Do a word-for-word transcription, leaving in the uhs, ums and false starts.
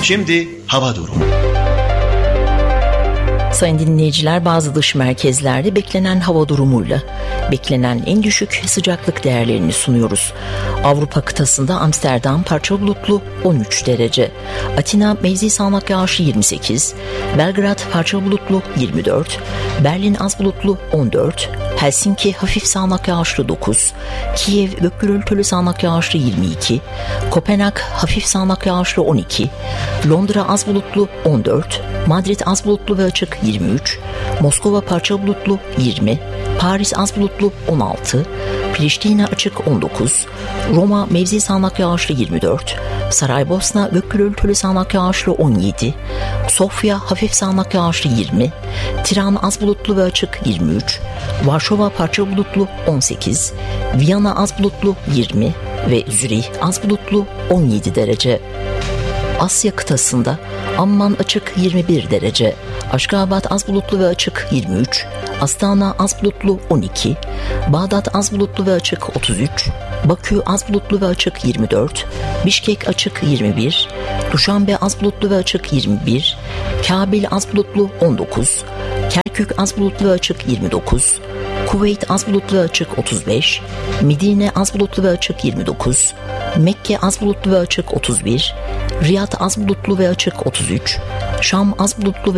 Şimdi hava durumu. Sayın dinleyiciler, bazı dış merkezlerde beklenen hava durumuyla beklenen en düşük sıcaklık değerlerini sunuyoruz. Avrupa kıtasında Amsterdam parçalı bulutlu on üç derece, Atina mevzi sağanak yağışlı yirmi sekiz, Belgrad parçalı bulutlu yirmi dört, Berlin az bulutlu on dört, Helsinki hafif sağanak yağışlı dokuz, Kiev gök gürültülü sağanak yağışlı yirmi iki, Kopenhag hafif sağanak yağışlı on iki, Londra az bulutlu on dört, Madrid az bulutlu ve açık yirmi üç, Moskova parçalı bulutlu yirmi, Paris az bulutlu on altı, Priştine açık on dokuz, Roma mevzi sağanak yağışlı yirmi dört, Saraybosna gök gürültülü sağanak yağışlı on yedi, Sofya hafif sağanak yağışlı yirmi, Tiran az bulutlu ve açık yirmi üç, Varşova parçalı bulutlu on sekiz, Viyana az bulutlu yirmi ve Zürih az bulutlu on yedi derece. Asya kıtasında Amman açık yirmi bir derece, Aşgabat az bulutlu ve açık yirmi üç, Astana az bulutlu on iki, Bağdat az bulutlu ve açık otuz üç, Bakü az bulutlu ve açık yirmi dört, Bişkek açık yirmi bir, Duşanbe az bulutlu ve açık yirmi bir, Kabil az bulutlu on dokuz, Kerkük az bulutlu ve açık yirmi dokuz, Kuveyt az bulutlu ve açık otuz beş, Midine az bulutlu ve açık yirmi dokuz, Mekke az bulutlu ve açık otuz bir, Riyad az bulutlu ve açık otuz üç, Şam az bulutlu ve